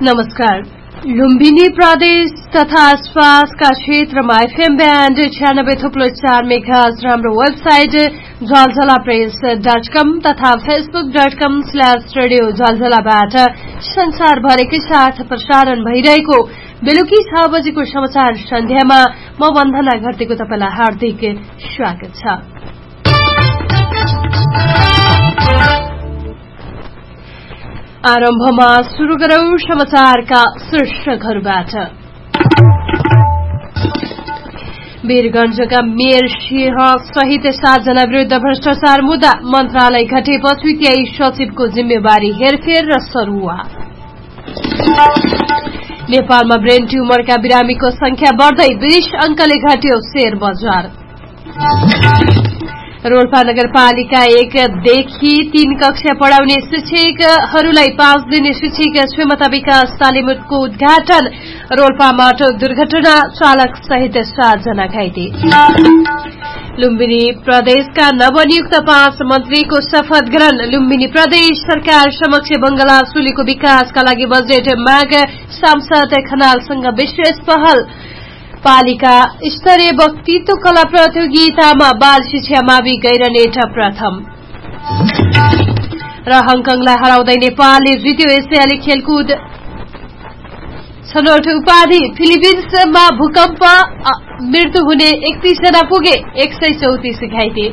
नमस्कार। लुम्बिनी प्रदेश तथा आसपासका क्षेत्रमा एफएम ब्यान्ड 96.4 मेगाहर्ज र हाम्रो वेबसाइट झलझलाप्रेस.com तथा facebook.com/रेडियो झलझलाबाट संसारभरिकै साथ प्रसारण भइरहेको बेलुकी 6 बजेको समाचार सन्ध्यामा म वन्दना घरतीको तपाईलाई हार्दिक स्वागत छ। आरम्भमा सुरु गरौं समाचारका शीर्षकहरूबाट। वीरगंजका मेयर सिंह सहित 7 जना विरूद्ध भ्रष्टाचार मुद्दा, मन्त्रालय घटेपछि त्यही सचिवको जिम्मेवारी हेरफेर र सरुवा। नेपालमा ब्रेन ट्युमरका बिरामीको संख्या बढ्दै 20 अंकले घट्यो शेयर बजार। रोल्पा नगरपालिका 1 देखि 3 कक्षा पढ़ाउने शिक्षकहरूलाई 5 दिने शिक्षक क्षमता विकास तालिमको उद्घाटन। रोल्पामा दुर्घटना, चालक सहित 7 जना घाइते। लुम्बिनी प्रदेशका नवनियुक्त 5 मन्त्रीको शपथ ग्रहण। लुम्बिनी प्रदेश सरकार समक्ष बंगला सुलीको विकासका लागि बजेट माग, सांसद खनालसँग विशेष पहल। पालिका स्तरीय वक्तित्व कला प्रतियोगितामा बाल शिक्षा मावि गैरनेट प्रथम र हङकङलाई हराउँदै नेपालले जित्यो एसियाली खेलकुद छनौट उपाधि। फिलिपिन्समा भूकम्प, मृत्यु हुने 31 जना पुगे, 134 घाइते।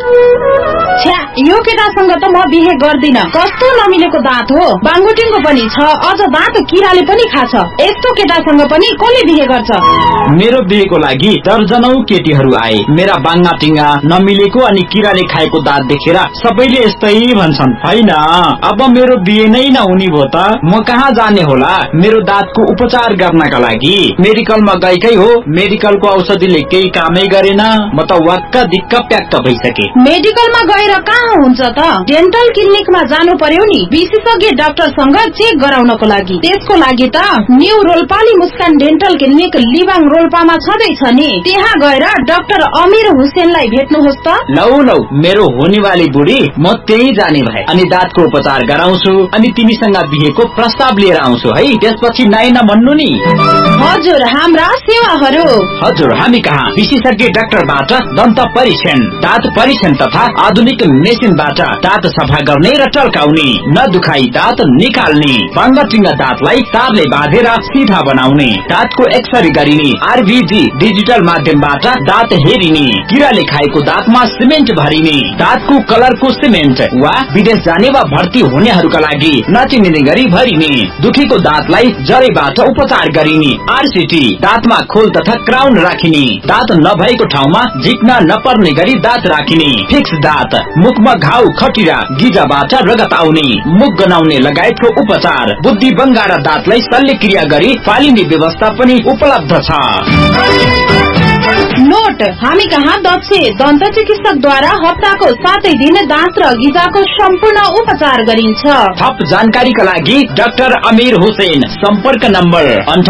यो केटासँग त म बिहे गर्दिन, कस्तो नमिलेको दाँत हो। बाङ्गुटिङको पनि छ, अझ दाँत किराले पनि खाछ। यस्तो केटासँग पनि कसले बिहे गर्छ? मेरो बिहेको लागि दर्जनौं केटीहरू आए। मेरा बाङ्गाटिङा नमिलेको अनि किराले खाएको दाँत देखेर सबैले यस्तै भन्छन्। हैन, अब मेरो बिहे नै नहुने भो त म कहाँ जाने होला मेरो दाँतको उपचार गर्नका लागि? मेडिकलमा गएकै हो, मेडिकलको औषधिले केही कामै गरेन। म त वाक्क दिक्क प्याक्क भइसके। मेडिकलमा गएर कहाँ हुन्छ त? डेन्टल क्लिनिकमा जानु पर्यो नि, विशेषज्ञ डाक्टरसँग चेक गराउनको लागि। त्यसको लागि त न्यू रोल्पाली मुस्कान डेन्टल क्लिनिक लिबाङ रोल्पामा छँदैछ नि। त्यहाँ गएर डाक्टर अमीर हुसेनलाई भेट्नुहोस् त। लौ मेरो हुनेवाली बुढी, म त्यही जाने भए अनि दाँतको उपचार गराउँछु अनि तिमीसँग बिहेको प्रस्ताव लिएर आउँछु है। त्यसपछि नाइ नभन्नु नि। हजुर, हाम्रा सेवाहरू। हजुर, हामी कहाँ विशेषज्ञ डाक्टरबाट दन्त परीक्षण, दाँत परीक्षण तथा आधुनिक मेसिनबाट दाँत सफा गर्ने र टल्काउने, नदुखाई दाँत निकाल्ने, बाङ्गाटिङ्गा दाँतलाई तारले बाँधेर सिधा बनाउने, दाँतको एक्सरे गरिने, आरभीजी डिजिटल माध्यमबाट दाँत हेरिने, किराले खाएको दाँतमा सिमेन्ट भरिने, दाँतको कलरको सिमेन्ट वा विदेश जाने वा भर्ती हुनेहरूका लागि नचिनिने गरी भरिने, दुखेको दाँतलाई जरैबाट उपचार गरिने, आरसीटी दाँतमा खोल तथा क्राउन राखिने, दाँत नभएको ठाउँमा झिक्न नपर्ने गरी दाँत राखिने, फिक्स दाँत, मुखमा घाउ खटिरा गिजाबाट रगत आउने, मुख गनाउने लगायतको उपचार, बुद्धि बङ्गारा दाँतलाई शल्यक्रिया गरी फालिने व्यवस्था पनि उपलब्ध छ। नोट, हामी कहाँ दक्ष दन्त चिकित्सकद्वारा हप्ताको 7 दिन दाँत र गिजाको सम्पूर्ण उपचार गरिन्छ। थप जानकारीका लागि डाक्टर अमीर हुसेन, सम्पर्क नम्बर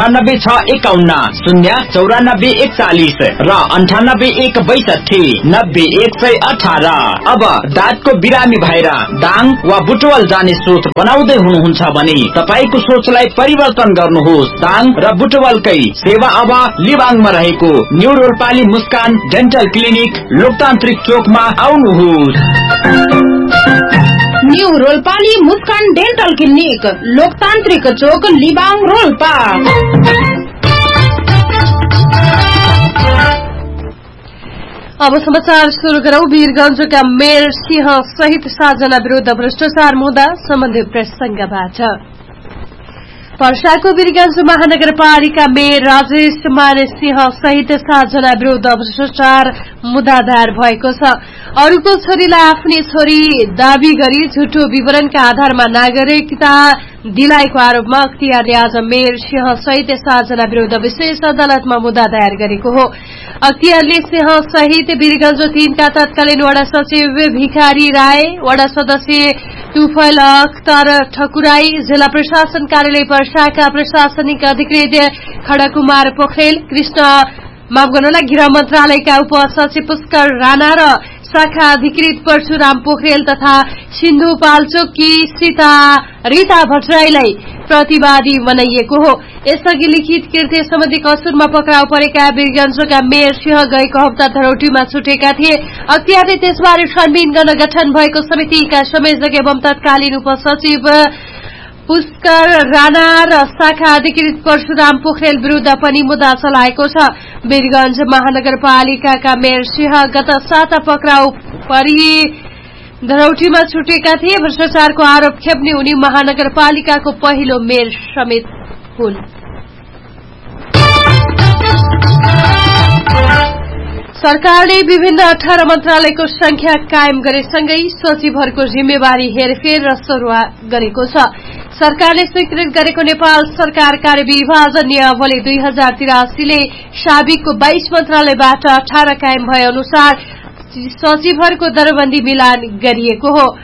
9861 09441 र 9861 90118। अब दाँतको बिरामी भएर दाङ वा बुटवल जाने सोच बनाउँदै हुनुहुन्छ भने तपाईको सोचलाई परिवर्तन गर्नुहोस्। दाङ र बुटवलकै सेवा अब लिबाङमा रहेको न्यू रोल्पाली मुस्कान डेन्टल क्लिनिक लोकतान्त्रिक चोकमा आउनुहोस्। न्यू रोल्पाली मुस्कान डेन्टल क्लिनिक लोकतान्त्रिक चोक लिबाङ रोल्पा। अब समाचार सुरु गरौं। वीरगंजका मेयर सिंह सहित 7 जना विरूद्ध भ्रष्टाचार मुद्दा सम्बन्धी प्रसंगबाट। पर्साको वीरगंज महानगरपालिका मेयर राजेश मान सिंह सहित 7 जना विरूद्ध भ्रष्टाचार मुद्दा दायर भएको छ। अरूको छोरीलाई आफ्नी छोरी दावी गरी झुटो विवरणका आधारमा नागरिकता दिलाएको आरोपमा अख्तियारले आज मेयर सिंह सहित 7 जना विरूद्ध विशेष अदालतमा मुद्दा दायर गरेको हो। अख्तियारले सिंह सहित वीरगंज 3 का तत्कालीन वडा सचिव भिखारी राय, वडा सदस्य तुफैल अख्तर ठकुराई, जिल्ला प्रशासन कार्यालय पर्साका प्रशासनिक अधिकृत खडकुमार पोखरेल, गृह मन्त्रालयका उपसचिव पुष्कर राणा र शाखा अधिकृत परशुराम पोखरेल तथा सिन्धुपाल्चोककी रीता भट्टराईलाई प्रतिवादी बनाइएको हो। यसअघि लिखित कृत्य सम्बन्धी कसुरमा पक्राउ परेका वीरगञ्जका मेयर सिंह गएको हप्ता धरौटीमा छुटेका थिए। अख्तियारले त्यसबारे छानबिन गर्न गठन भएको समितिका संयोजक एवं तत्कालीन उपसचिव पुष्कर राणा र शाखा अधिकृत परशुराम पोखरेल विरूद्ध पनि मुद्दा चलाएको छ। वीरगञ्ज महानगरपालिकाका मेयर सिंह गत साता पक्राउ परि धरौटीमा छुटेका थिए। भ्रष्टाचारको आरोप खेप्ने उनी महानगरपालिकाको पहिलो मेयर समेत हुन्। सरकारले विभिन्न 18 मन्त्रालयको संख्या कायम गरेसँगै सचिवहरूको जिम्मेवारी हेरफेर र सरुवा गरेको छ। सरकारले स्वीकृत गरेको नेपाल सरकार कार्यविभाजन नियमावली 2083 ले साबिकको 22 मन्त्रालयबाट 18 कायम भए अनुसार सचिवहरूको दरबन्दी मिलान गरिएको हो।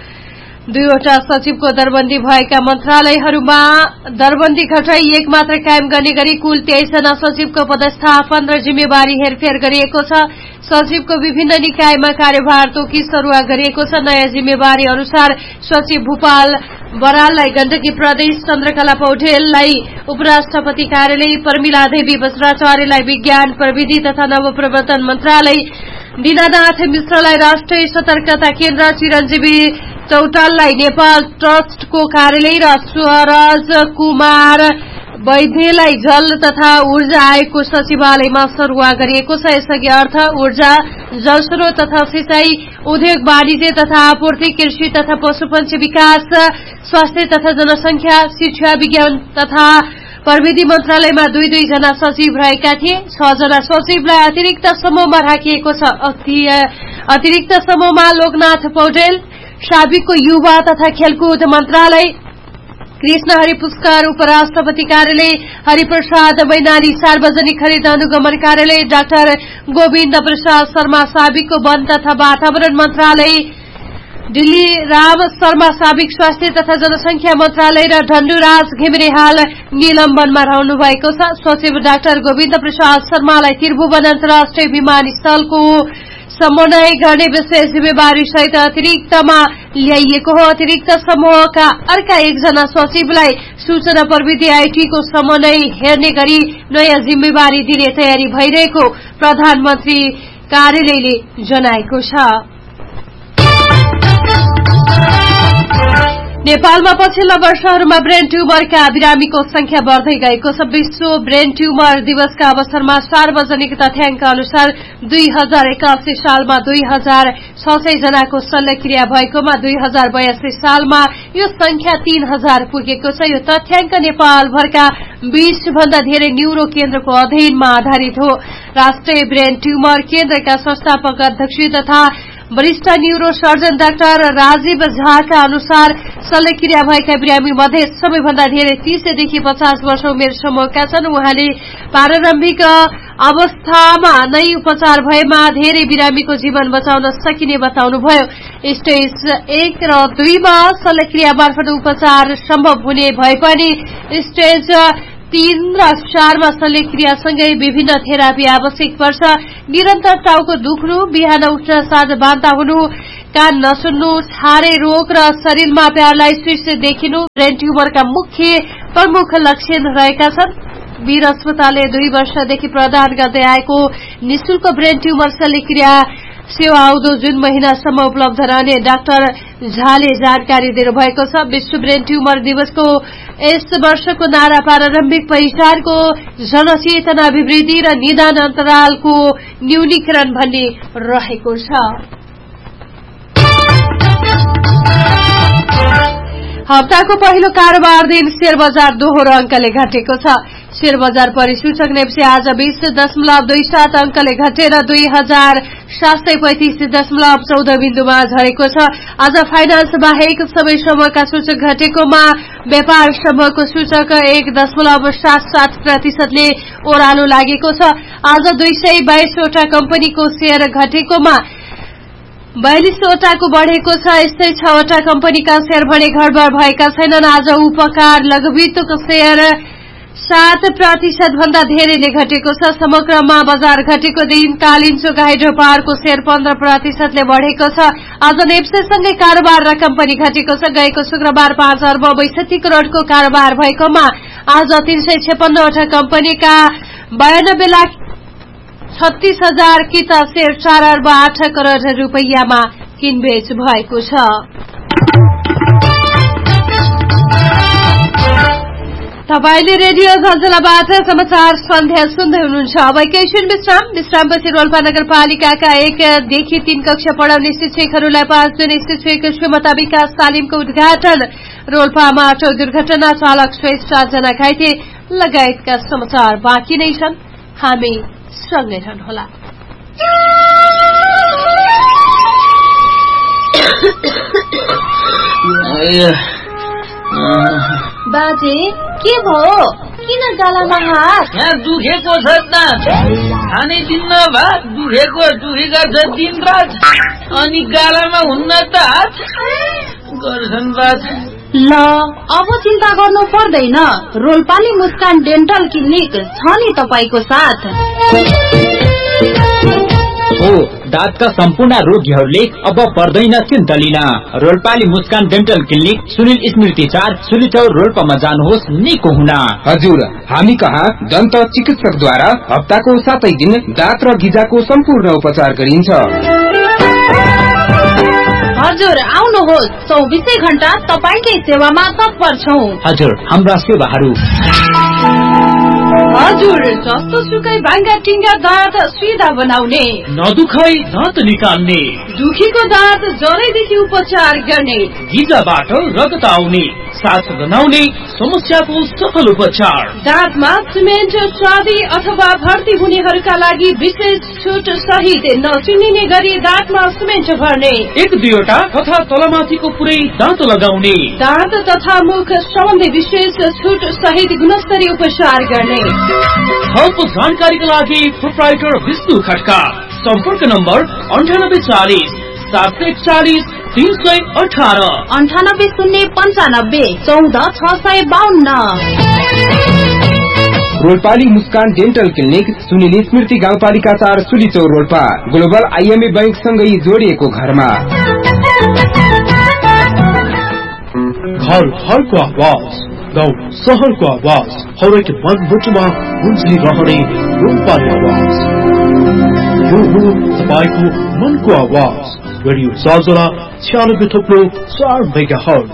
2वटा सचिवको दरबन्दी भएका मन्त्रालयहरूमा दरबन्दी घटाई 1 मात्र कायम गर्ने गरी कुल 23 जना सचिवको पदस्थापन र जिम्मेवारी हेरफेर गरिएको छ। सचिवको विभिन्न निकायमा कार्यभार तोकी सरुवा गरिएको छ। नयाँ जिम्मेवारी अनुसार सचिव भूपाल बराललाई गण्डकी प्रदेश, चन्द्रकला पौडेललाई उपराष्ट्रपति कार्यालय, प्रमिला देवी बज्राचार्यलाई विज्ञान प्रविधि तथा नवप्रवर्तन मन्त्रालय, दीनानाथ मिश्रलाई राष्ट्रिय सतर्कता केन्द्र, चिरञ्जीवी चौटाललाई नेपाल ट्रस्टको कार्यालय र स्वराज कुमार वैद्यलाई जल तथा ऊर्जा आयोगको सचिवालयमा सरुवा गरिएको छ। यसअघि अर्थ, ऊर्जा, जलस्रोत तथा सिंचाई, उद्योग, वाणिज्य तथा आपूर्ति, कृषि तथा पशुपक्षी विकास, स्वास्थ्य तथा जनसंख्या, शिक्षा, विज्ञान तथा प्रविधि मन्त्रालयमा 2-2 जना सचिव रहेका थिए। 6 जना सचिवलाई अतिरिक्त समूहमा राखिएको छ। अतिरिक्त समूहमा लोकनाथ पौडेल, साबिकको युवा तथा खेलकुद मन्त्रालय, कृष्णहरि पुष्कर उपराष्ट्रपति कार्यालय, हरिप्रसाद मैनाली सार्वजनिक खरिद अनुगमन कार्यालय, डाक्टर गोविन्द प्रसाद शर्मा साबिकको वन तथा वातावरण मन्त्रालय, दिल्ली राम शर्मा साबिक स्वास्थ्य तथा जनसंख्या मन्त्रालय र ढण्डुराज घिमिरे हाल निलम्बनमा रहनु भएको छ। सचिव डाक्टर गोविन्द प्रसाद शर्मालाई त्रिभुवन अन्तर्राष्ट्रिय विमानस्थलको समन्वय गर्ने विशेष जिम्मेवारी सहित अतिरिक्तमा ल्याइएको हो। अतिरिक्त समूहका अर्का 1 जना सचिवलाई सूचना प्रविधि आईटीको समन्वय हेर्ने गरी नयाँ जिम्मेवारी दिने तयारी भइरहेको प्रधानमन्त्री कार्यालयले जनाएको छ। नेपालमा पछिल्ला वर्षहरूमा ब्रेन ट्युमरका बिरामीको संख्या बढ्दै गएको छ। विश्व ब्रेन ट्युमर दिवसका अवसरमा सार्वजनिक तथ्याङ्क अनुसार 2081 सालमा 2600 जनाको शल्यक्रिया भएकोमा 2082 सालमा यो संख्या 3000 पुगेको छ। यो तथ्याङ्क नेपालभरका 20 भन्दा धेरै न्यूरो केन्द्रको अध्ययनमा आधारित हो। राष्ट्रिय ब्रेन ट्युमर केन्द्रका संस्थापक अध्यक्ष तथा वरिष्ठ न्यूरो सर्जन डाक्टर राजीव झाका अनुसार शल्यक्रिया भएका बिरामी मध्ये सबैभन्दा धेरै 30 देखि 50 वर्ष उमेर समूहका छन्। उहाँले प्रारम्भिक अवस्थामा नै उपचार भएमा धेरै बिरामीको जीवन बचाउन सकिने बताउनुभयो। स्टेज 1 र 2 मा शल्यक्रिया मार्फत उपचार सम्भव हुने भए पनि स्टेज 3 र 4 मा शल्यक्रियासँगै विभिन्न थेरापी आवश्यक पर्छ। निरन्तर टाउको दुख्नु, बिहान उठ्न साँझ बान्ता हुनु, कान नसुन्नु, छारे रोग र शरीरमा प्यारालाइसिस देखिनु ब्रेन ट्युमरका मुख्य प्रमुख लक्षण रहेका छन्। वीर अस्पतालले 2 वर्षदेखि प्रदान गर्दै आएको निशुल्क ब्रेन ट्युमर शल्यक्रिया सेवा आउँदो जुन महिनासम्म उपलब्ध रहने डाक्टर झाले जानकारी दिनुभएको छ। विश्व ब्रेन ट्युमर दिवसको यस वर्षको नारा प्रारम्भिक पहिचानको जनचेतना अभिवृद्धि र निदान अन्तरालको न्यूनीकरण भन्ने रहेको छ। हप्ताको पहिलो कारोबार दिन शेयर बजार दोहोरो अंकले घटेको छ। शेयर बजार परिसूचक नेप्से आज 20.27 अंकले घटेर 2735.14 बिन्दुमा झरेको छ। आज फाइनान्स बाहेक सबै समूहका सूचक घटेकोमा व्यापार समूहको सूचक 1.77% ओह्रालो लागेको छ। आज 222 वटा कम्पनीको शेयर घटेकोमा 42 वटाको बढ़ेको छ। यस्तै 6 वटा कम्पनीका शेयर भने घटबढ भएका छैनन्। आज उपकार लघुवित्तको शेयर 7% भन्दा धेरैले घटेको छ। समग्रमा बजार घटेको दिन कालिन्चोक हाइड्रोपावरको शेयर 15% बढेको छ। आज नेप्सेसँगै कारोबार रकम पनि घटेको छ। गएको शुक्रबार 5 अर्ब 62 करोड़को कारोबार भएकोमा आज 356 वटा कम्पनीका 92,36,000 किता शेयर 4 अर्ब 8 करोड़ रुपैयाँमा किनबेच भएको छ। तपाईले रेडियो झन्झलाबाट समाचार सन्ध्या सुन्दै हुनुहुन्छ। अब एकैछिन विश्रामपछि रोल्पा नगरपालिकाका 1 देखि 3 कक्षा पढाउने शिक्षकहरूलाई 5 जना शिक्षक क्षमता विकास तालिमको उद्घाटन। रोल्पामा अटो दुर्घटना, चालक सहित 7 जना घाइते लगायतका समाचार बाँकी नै छन्। हामी सँगै रहनुहोला। बाजे के भयो? किन गालामा हात? यहाँ दुखेको छ त, खाने दिन्न भात दुखेको गर्छ दिन रात, अनि गालामा हुन्न त हात गर्छन् बात। ल अब चिन्ता गर्नु पर्दैन, रोल्पाली मुस्कान डेन्टल क्लिनिक छ नि तपाईको साथ। हो, दाँतका सम्पूर्ण रोगीहरूले अब पर्दैन चिन्ता लिन। रोल्पाली मुस्कान डेन्टल क्लिनिक सुनिल स्मृति 4 सुलिचौर रोल्पामा जानुहोस् निको हुन। हजुर, हामी कहाँ दन्त चिकित्सकद्वारा हप्ताको 7 दिन दाँत र गिजाको सम्पूर्ण उपचार गरिन्छ। हजुर आउनुहोस्, 24 घण्टा तपाईकै सेवामा तत्पर छौं। हजुर, हाम्रा सेवाहरू हजुर जस्तो सुकै बाङ्गा टिङ्गा दाँत सिधा बनाउने, नदुखाई दाँत निकाल्ने, दुखीको दाँत जरैदेखि उपचार गर्ने, गिजाबाट रगत आउने, साथ बनाउने समस्याको सफल उपचार। दाँतमा सिमेन्ट चाँदी अथवा भर्ती हुनेहरूका लागि विशेष छुट सहित नचिनिने गरी दाँतमा सिमेन्ट भर्ने, 1-2 वटा तथा तलमाथिको पुरै दाँत लगाउने, दाँत तथा मुख सम्बन्धी विशेष छुट सहित गुणस्तरीय उपचार गर्ने। थप जानकारीका लागि प्रोप्राइटर विष्णु खड्का। सम्पर्क नम्बर 9840 741 318 98 095 14 652। रोल्पाली मुस्कान डेन्टल क्लिनिक सुनिल स्मृति गाउँपालिका 4 सुलिचौर रोल्पा, ग्लोबल IMA बैंक सँगै जोडिएको घरमा। घर घरको आवाज, गाउँ सहरको आवाज, हरेक मनमुटुमा गुन्जिरहने रोल्पाली आवाज। यो हो तपाईको मनको आवाज। Radio झन्झला 96.4 megahertz.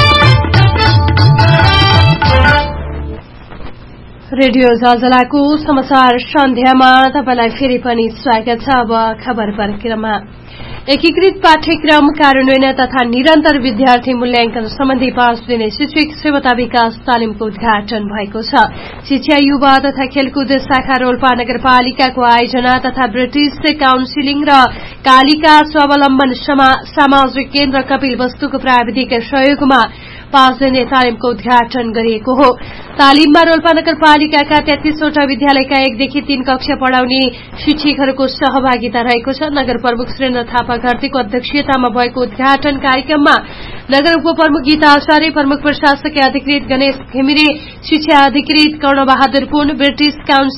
रेडियो झन्झलाको समाचार सन्ध्यामा तपाईलाई फेरि पनि स्वागत छ। अब खबर परिक्रमा। एकीकृत पाठ्यक्रम कार्यान्वयन तथा निरन्तर विद्यार्थी मूल्याङ्कन सम्बन्धी 5 दिने शिक्षक क्षमता विकास तालिमको उद्घाटन भएको छ। शिक्षा, युवा तथा खेलकुद शाखा रोल्पा नगरपालिकाको आयोजना तथा ब्रिटिश काउन्सिलिङ र कालिका स्वावलम्बन सामाजिक केन्द्र कपिल वस्तुको प्राविधिक सहयोगमा 5 दिने तालिमको उद्घाटन गरिएको हो। तालिममा रोल्पा नगरपालिकाका 33 वटा विद्यालयका 1 देखि 3 कक्षा पढ़ाउने शिक्षकहरूको सहभागिता रहेको छ। नगर प्रमुख श्रेन्द्र थापा घरतीको अध्यक्षतामा भएको उद्घाटन कार्यक्रममा नगर उपप्रमुख गीता आचार्य, प्रमुख प्रशासकीय अधिकृत गणेश घिमिरे, शिक्षा अधिकृत कर्णबहादुर पुन, ब्रिटिश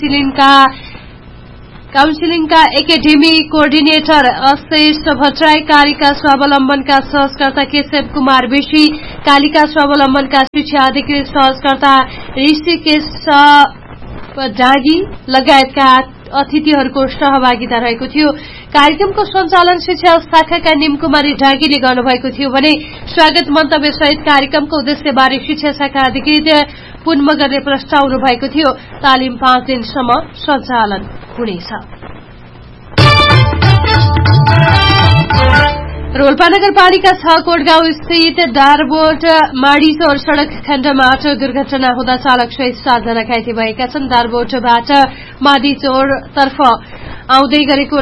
काउन्सिलिङका एकाडेमी कोअर्डिनेटर अशेष भट्टराई, कालिका स्वावलम्बनका सहजकर्ता केशव कुमार विशी, कालिका स्वावलम्बनका शिक्षा अधिकृत सहजकर्ता ऋषिकेश डागी लगायतका अतिथिहरूको सहभागिता रहेको थियो। कार्यक्रमको सञ्चालन शिक्षा शाखाका निमकुमारी डागीले गर्नुभएको थियो भने स्वागत मन्तव्य सहित कार्यक्रमको उद्देश्यबारे शिक्षा शाखा अधिकृत पुन मगरले प्रस्तावनु भएको थियो। तालिम 5 दिनसम्म सञ्चालन हुनेछ। रोल्पा नगरपालिका 6 कोटगाउँ स्थित डारबोट माडीचौर सड़क खण्डमा अटो दुर्घटना हुँदा चालक सहित 7 जना घाइते भएका छन्। डारबोटबाट माडीचौर तर्फ आउँदै गरेको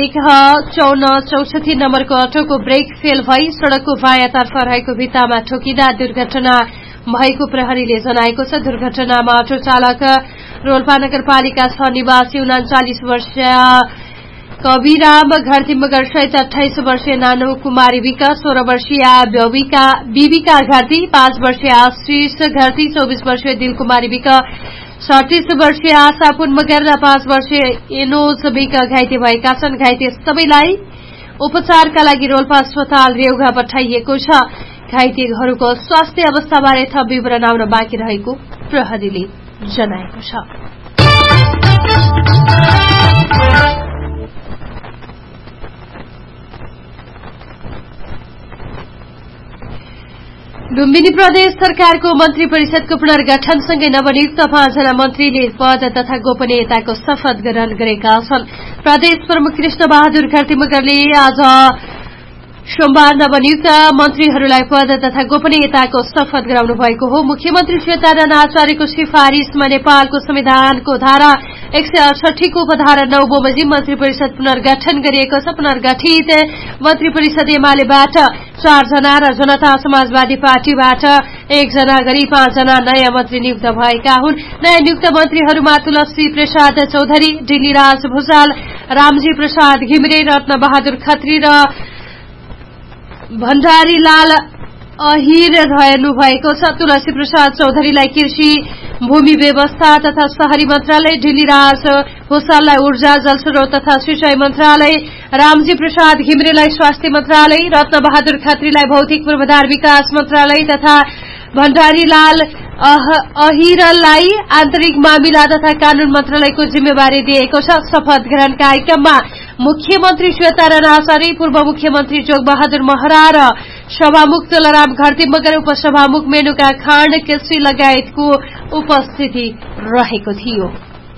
RA-1 नम्बरको अटोको ब्रेक फेल भई सड़कको बायाँतर्फ रहेको भित्तामा ठोकिँदा दुर्घटना भएको प्रहरीले जनाएको छ। दुर्घटनामा अटो चालक रोल्पा नगरपालिका 6 निवासी 39 वर्षीय कविराम घरती मगर सहित 28 वर्षीय नानो कुमारी विका, 16 वर्षीय बीबिका घरती, 5 वर्षीय आशीष घरती, 24 वर्षीय दिल कुमारी विका, 37 वर्षीय आशा पुन मगर र 5 वर्षीय एनोज बिका घाइते भएका छन्। घाइते सबैलाई उपचारका लागि रोल्पा अस्पताल रेउघा पठाइएको छ। घाइतेहरूको स्वास्थ्य अवस्थाबारे थप विवरण आउन बाँकी रहेको प्रहरीले जनाएको छ। लुम्बिनी प्रदेश सरकारको मन्त्री परिषदको पुनर्गठनसँगै नवनियुक्त 5 जना मन्त्रीले पद तथा गोपनीयताको शपथ ग्रहण गरेका छन्। प्रदेश प्रमुख कृष्ण बहादुर घरती मगरले आज सोमबार नवनियुक्त मन्त्रीहरूलाई पद तथा गोपनीयताको शपथ गराउनु भएको हो। मुख्यमन्त्री श्वेतानन्द आचार्यको सिफारिशमा नेपालको संविधानको धारा 168 को उपधारा 9 बमोजिम मन्त्री परिषद पुनर्गठन गरिएको छ। पुनर्गठित मन्त्री परिषद एमालेबाट 4 जना र जनता समाजवादी पार्टीबाट 1 जना गरी 5 जना नयाँ मन्त्री नियुक्त भएका हुन्। नयाँ नियुक्त मन्त्रीहरूमा तुलसी प्रसाद चौधरी, डिल्लीराज भुषाल, रामजी प्रसाद घिमिरे, रत्न बहादुर खत्री र भण्डारीलाल अहिर रहनु भएको छ। तुलसी प्रसाद चौधरीलाई कृषि भूमि व्यवस्था तथा शहरी मन्त्रालय, डिल्लीराज भुषाललाई ऊर्जा जलस्रोत तथा सिंचाई मन्त्रालय, रामजी प्रसाद घिमिरेलाई स्वास्थ्य मन्त्रालय, रत्न बहादुर खत्रीलाई भौतिक पूर्वाधार विकास मन्त्रालय तथा भण्डारीलाल अहिरलाई आन्तरिक मामिला तथा कानून मन्त्रालयको जिम्मेवारी दिएको छ। शपथ ग्रहण कार्यक्रममा मुख्यमन्त्री श्वेतानन्द आचार्य, पूर्व मुख्यमन्त्री जोगबहादुर महरा र सभामुख तुलाराम घरती मगर, उपसभामुख मेनुका खाँड केसी लगायतको उपस्थिति रहेको थियो।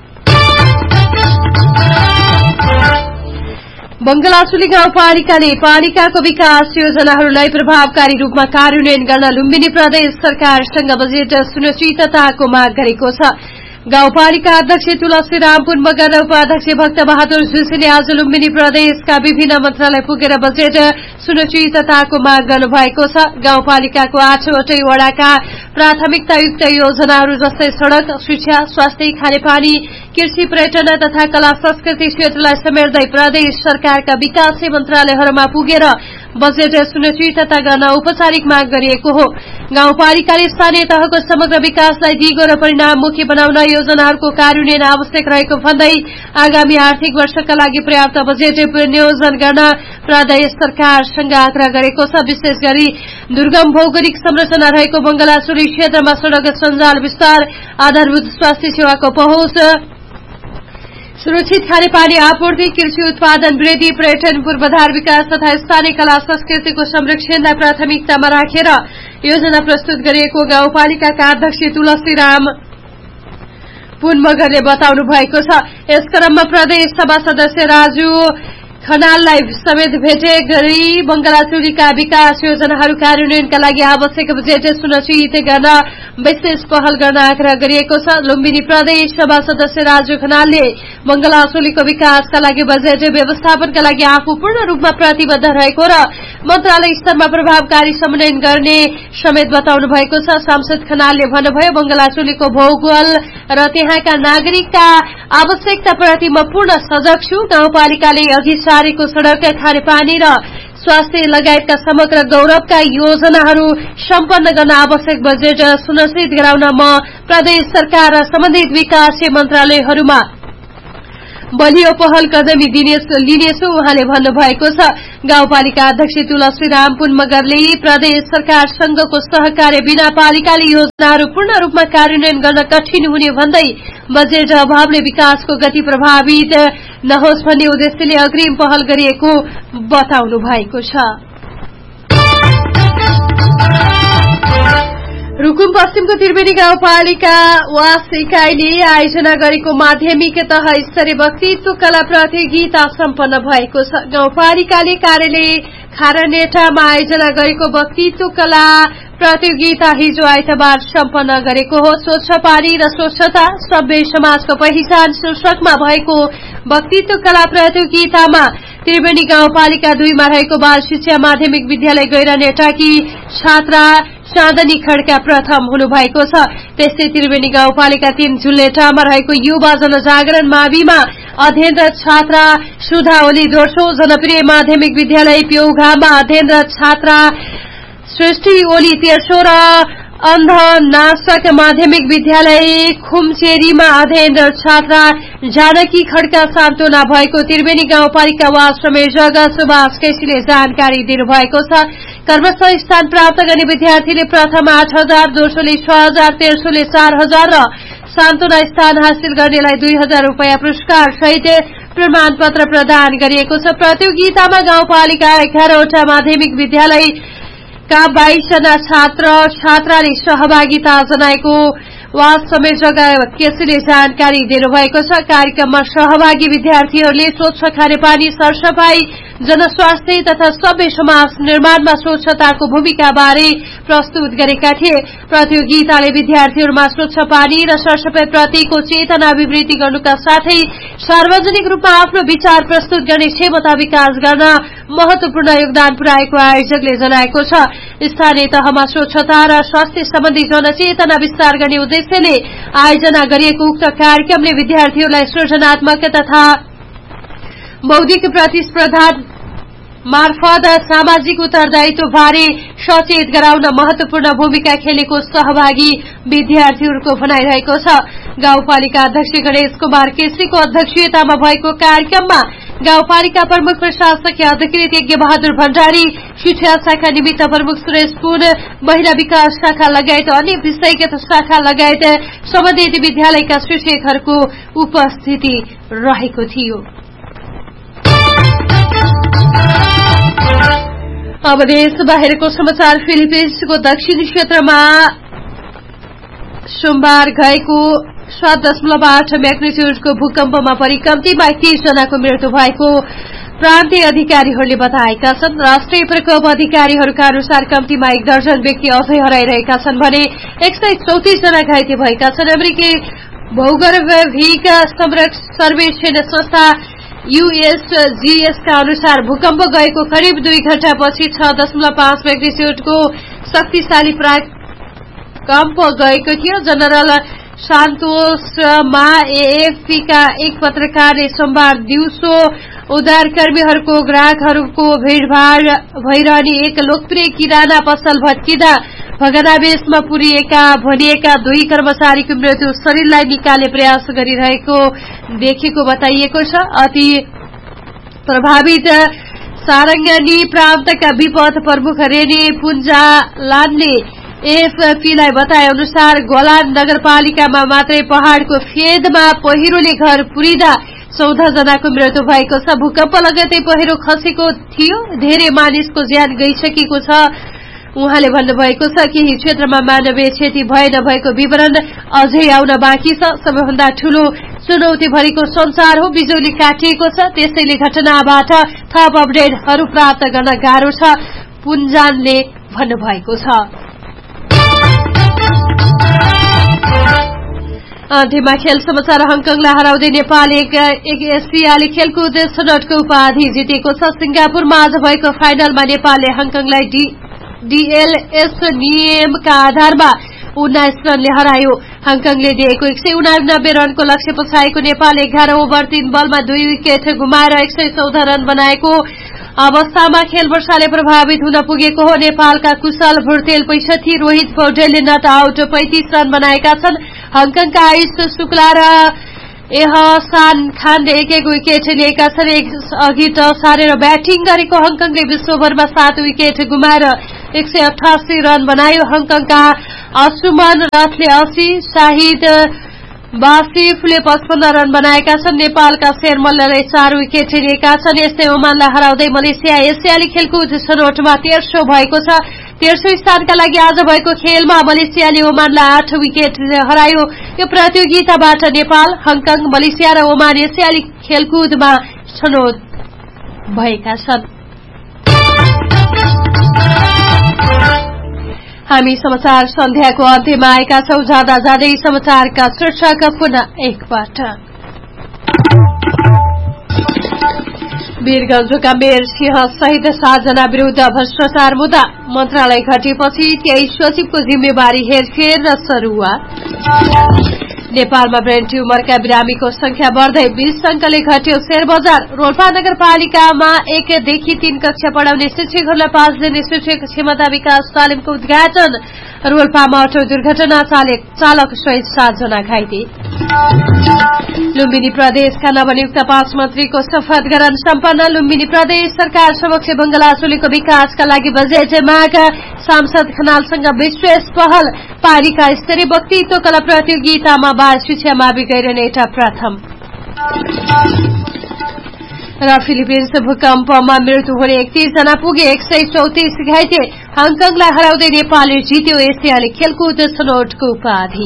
बंगलाचुली गाउँपालिकाले पालिकाको विकास योजनाहरूलाई प्रभावकारी रूपमा कार्यान्वयन गर्न लुम्बिनी प्रदेश सरकारसँग बजेट सुनिश्चितताको माग गरेको छ। गाउँपालिका अध्यक्ष तुलसीराम पुन मगर र उपाध्यक्ष भक्त बहादुर जोशीले आज लुम्बिनी प्रदेशका विभिन्न मन्त्रालय पुगेर बजेट सुनिश्चितताको माग गर्नुभएको छ। गाउँपालिकाको 8वटै वडाका प्राथमिकतायुक्त योजनाहरू जस्तै सड़क, शिक्षा, स्वास्थ्य, खानेपानी, कृषि, पर्यटन तथा कला संस्कृति क्षेत्रलाई समेट्दै प्रदेश सरकारका विकास मन्त्रालयहरूमा पुगेर बजेट सुनिश्चितता गर्न औपचारिक माग गरिएको हो। गाउँपालिकाले स्थानीय तहको समग्र विकासलाई दिगो र परिणाममुखी बनाउन योजनाहरूको कार्यान्वयन आवश्यक रहेको भन्दै आगामी आर्थिक वर्षका लागि पर्याप्त बजेट विनियोजन गर्न प्रदेश सरकारसँग आग्रह गरेको छ। विशेष गरी दुर्गम भौगोलिक संरचना रहेको बंगलाचुली क्षेत्रमा सड़क सञ्जाल विस्तार, आधारभूत स्वास्थ्य सेवाको पहुँच, सुरक्षित खानेपानी आपूर्ति, कृषि उत्पादन वृद्धि, पर्यटन पूर्वाधार विकास तथा स्थानीय कला संस्कृतिको संरक्षणलाई प्राथमिकतामा राखेर योजना प्रस्तुत गरिएको गाउँपालिकाका अध्यक्ष तुलसीराम पुन मगरले बताउनु भएको छ। यस क्रममा प्रदेश सभा सदस्य राजु खनाललाई समेत भेटे गरी बंगलाचुलीका विकास योजनाहरू कार्यान्वयनका लागि आवश्यक बजेट सुनिश्चित गर्न विशेष पहल गर्न आग्रह गरिएको छ। लुम्बिनी प्रदेश सभा सदस्य राजु खनालले बंगलाचुलीको विकासका लागि बजेट व्यवस्थापनका लागि आफू पूर्ण रूपमा प्रतिबद्ध रहेको र मन्त्रालय स्तरमा प्रभावकारी समन्वयन गर्ने समेत बताउनु भएको छ। सांसद खनालले भन्नुभयो, बंगलाचुलीको भौगोल र त्यहाँका नागरिकका आवश्यकताप्रति म पूर्ण सजग छु। गाउँपालिकाले अघि सारेको सड़क, खानेपानी र स्वास्थ्य लगायतका समग्र गौरवका योजनाहरू सम्पन्न गर्न आवश्यक बजेट सुनिश्चित गराउन म प्रदेश सरकार र सम्बन्धित विकास मन्त्रालयहरूमा बलियो पहल कदमी लिनेछु उहाँले भन्नुभएको छ। गाउँपालिका अध्यक्ष तुलसीराम पुन मगरले प्रदेश सरकारसँगको सहकार्य बिना पालिकाले योजनाहरू पूर्ण रूपमा कार्यान्वयन गर्न कठिन हुने भन्दै बजेट अभावले विकासको गति प्रभावित नहोस् भन्ने उद्देश्यले अग्रिम पहल गरिएको बताउनु भएको छ। रुकुम पश्चिमको त्रिवेणी गाउँपालिका वास इकाइले आयोजना गरेको माध्यमिक तह स्तरीय वक्तित्व कला प्रतियोगिता सम्पन्न भएको छ। गाउँपालिकाले कार्यालय खारानेटामा आयोजना गरेको वक्तित्व कला प्रतियोगिता हिजो आइतबार सम्पन्न गरेको हो। स्वच्छ पानी र स्वच्छता सभ्य समाजको पहिचान शीर्षकमा भएको वक्तित्व कला प्रतियोगितामा त्रिवेणी गाउँपालिका 2 मा रहेको बाल शिक्षा माध्यमिक विद्यालय गैरानेटाकी छात्रा चाँदनी खड्का प्रथम हुनुभएको छ। त्यस्तै त्रिवेणी गाउँपालिका 3 झुलेटामा रहेको युवा जनजागरण माविमा अध्ययनरत छात्रा सुधा ओली दोस्रो, जनप्रिय माध्यमिक विद्यालय प्यौघामा अध्ययनरत छात्रा सृष्टि ओली तेस्रो र अन्धनाशक माध्यमिक विद्यालय खुम्चेरीमा अध्ययनरत छात्रा जानकी खड्का सान्तवना भएको त्रिवेणी गाउँपालिका वार्ड संयोजक सुभाष केसीले जानकारी दिनुभएको छ। कर्मस्थल स्थान प्राप्त गर्ने विद्यार्थीले प्रथम 8,000, दोस्रोले 6,000, तेस्रोले 4,000 र सान्तवना स्थान हासिल गर्नेलाई 2,000 रुपियाँ पुरस्कार सहित प्रमाण पत्र प्रदान गरिएको छ। प्रतियोगितामा गाउँपालिका 11वटा माध्यमिक विद्यालयका 22 जना छात्र छात्राले सहभागिता जनाएको वार्ड संयोजक केसीले जानकारी दिनुभएको छ। कार्यक्रममा सहभागी विद्यार्थीहरूले स्वच्छ खानेपानी, सरसफाई, जनस्वास्थ्य तथा सभ्य समाज निर्माणमा स्वच्छताको भूमिकाबारे प्रस्तुत गरेका थिए। प्रतियोगिताले विद्यार्थीहरूमा स्वच्छ पानी र सरसफाई प्रतिको चेतना अभिवृद्धि गर्नुका साथै सार्वजनिक रूपमा आफ्नो विचार प्रस्तुत गर्ने क्षमता विकास गर्न महत्वपूर्ण योगदान पुर्याएको आयोजकले जनाएको छ। स्थानीय तहमा स्वच्छता र स्वास्थ्य सम्बन्धी जनचेतना विस्तार गर्ने उद्देश्यले आयोजना गरिएको उक्त कार्यक्रमले विद्यार्थीहरूलाई सृजनात्मक तथा बौद्धिक प्रतिस्पर्धा मार्फत सामाजिक उत्तरदायित्व बारे सचेत गराउन महत्वपूर्ण भूमिका खेलेको सहभागी विद्यार्थीहरूको भनाइरहेको छ। गाउँपालिका अध्यक्ष गणेश कुमार केसीको अध्यक्षतामा भएको कार्यक्रममा गाउँपालिका प्रमुख प्रशासकीय अधिकृत यज्ञ बहादुर भण्डारी, शिक्षा शाखा निमित्त प्रमुख सुरेश पुन, महिला विकास शाखा लगायत अन्य विषयगत शाखा लगायत सम्बन्धित विद्यालयका शिक्षकहरूको उपस्थिति रहेको थियो। अब देश बाहिरको समाचार। फिलिपिन्सको दक्षिणी क्षेत्रमा सोमबार गएको 7.8 म्याग्निट्युडको भूकम्पमा परि कम्तीमा 21 जनाको मृत्यु भएको प्रान्तीय अधिकारीहरूले बताएका छन्। राष्ट्रिय प्रकोप अधिकारीहरूका अनुसार कम्तीमा 1 दर्जन व्यक्ति अझै हराइरहेका छन् भने 134 जना घाइते भएका छन्। अमेरिकी भूगर्भविज्ञ सर्वेक्षण संस्था USGS का अनुसार भूकम्प गएको करिब 2 घण्टापछि 6.5 म्याग्निट्युडको शक्तिशाली भूकम्प गएको थियो। जनरल सान्तोसमा AFP का एक पत्रकारले सोमबार दिउँसो उद्धारकर्मीहरूको ग्राहकहरूको भीड़भाड़ भइरहने एक लोकप्रिय किराना पसल भत्किँदा भग्नावशेषमा पुरिएका भनिएका 2 कर्मचारीको मृत्यु शरीरलाई निकाल्ने प्रयास गरिरहेको देखेको बताइएको छ। अति प्रभावित सारङ्गनी प्रान्तका विपद प्रमुख रेने पुन्जालानले AFPलाई बताए अनुसार गोलान नगरपालिकामा मात्रै पहाड़को फेदमा पहिरोले घर पुरिँदा 14 जनाको मृत्यु भएको छ। भूकम्प लगतै पहिरो खसेको थियो, धेरै मानिसको ज्यान गइसकेको छ। उहाँले भन्नुभएको छ केही क्षेत्रमा मानवीय क्षति भए नभएको विवरण अझै आउन बाँकी छ। सबैभन्दा ठूलो चुनौती भरिको संसार हो, बिजुली काटिएको छ, त्यसैले घटनाबाट थप अपडेटहरू प्राप्त गर्न गाह्रो छ, पुन्जानले भन्नुभएको छ। अन्त्यमा खेल समाचार। हङकङलाई हराउँदै नेपाल एक एसियाली खेलकुद छनौटको उपाधि जितेको छ। सिंगापुरमा आज भएको फाइनलमा नेपालले हङकङलाई DLS नियमका आधारमा 19 रनले हरायो। हङकङले दिएको 189 रनको लक्ष्य पछाएको नेपालले 11 ओभर 3 बलमा 2 विकेट गुमाएर 114 रन बनाएको अवस्थामा खेल वर्षाले प्रभावित हुन पुगेको हो। नेपालका कुशल भुर्तेल 65, रोहित पौडेलले नट आउट 35 रन बनाएका छन्। हङकङका आयुष शुक्ला र एहसान खानले 1-1 विकेट लिएका छन्। अघि टस हारेर ब्याटिङ गरेको हङकङले विश्वभरमा 7 विकेट गुमाएर 188 रन बनायो। हङकङका असुमन रथले 80, शाहिद बासिफले 55 रन बनाएका छन्। नेपालका शेरमल्लले 4 विकेट लिएका छन्। यस्तै ओमानलाई हराउँदै मलेसिया एसियाली खेलकुद छनौटमा 13 भएको छ। 13 स्थानका लागि आज भएको खेलमा मलेसियाले ओमानलाई 8 विकेट हरायो। यो प्रतियोगिताबाट नेपाल, हङकङ, मलेसिया र ओमान एसियाली खेलकुदमा छनौट भएका छन्। हामी समाचार सन्ध्याको अन्त्यमा आएका छौं। जाँदा जाँदै समाचारका शीर्षक पुनः एकपटक। वीरगंजका मेयर सिंह सहित 7 जना विरूद्ध भ्रष्टाचार मुद्दा, मन्त्रालय घटेपछि 23 सचिवको जिम्मेवारी हेरफेर र सरुवा। नेपालमा ब्रेन ट्युमरका बिरामीको संख्या बढ्दै 20 अंकले घट्यो शेयर बजार। रोल्पा नगरपालिकामा 1 देखि 3 कक्षा पढ़ाउने शिक्षकहरूलाई 5 दिन शिक्षक क्षमता विकास तालिमको उद्घाटन। रोल्पामा अटो दुर्घटना चालक सहित 7 जना घाइते। लुम्बिनी प्रदेशका नवनियुक्त 5 मन्त्रीको शपथ ग्रहण सम्पन्न। लुम्बिनी प्रदेश सरकार समक्ष बंगलाचोलीको विकासका लागि बजेट माग। सांसद खनालसँग विशेष पहल। पार्टीका स्तरीय वक्तित्व कला प्रतियोगितामा बाल शिक्षा मावि गैरनेटा प्रथम। र फिलिपिन्स भूकम्पमा मृत्यु हुने 31 जना पुगे, 134 घाइते। हङकङलाई हराउँदै नेपालले जित्यो एसियाली खेलकुद छनौटको उपाधि।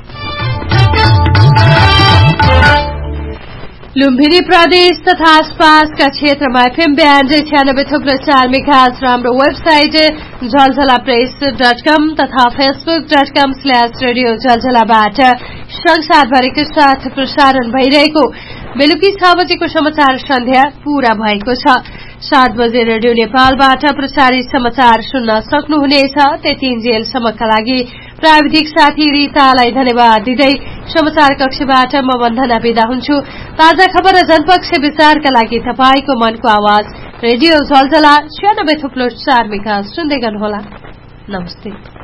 लुम्बिनी प्रदेश तथा आसपासका क्षेत्रमा एफएम ब्यान्ड 96.4 मेगाहर्ज र हाम्रो वेबसाइट झलझलाप्रेस.com तथा facebook.com/रेडियो झलझलाबाट संसारभरिको साथ प्रसारण भइरहेको बेलुकी 6 बजेको समाचार सन्ध्या पूरा भएको छ। 7 बजे रेडियो नेपालबाट प्रसारित समाचार सुन्न सक्नुहुनेछ। त्यतिन्जेलसम्मका लागि प्राविधिक साथी रीतालाई धन्यवाद दिँदै समाचार कक्षबाट म वन्दना बिदा हुन्छु। ताजा खबर र जनपक्ष विचारका लागि तपाईको मनको आवाज रेडियो झलझला 96.4 मेगाहर्ज सुन्दै गर्नुहोला। नमस्ते।